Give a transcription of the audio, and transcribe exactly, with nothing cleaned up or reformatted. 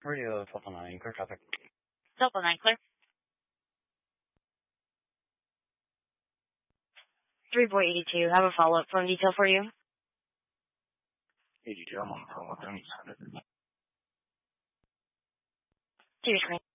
Radio twelve oh nine, clear traffic. twelve oh nine, clear. three four eight two, have a follow-up phone detail for you. eighty-two, I'm on the phone with them. To your screen.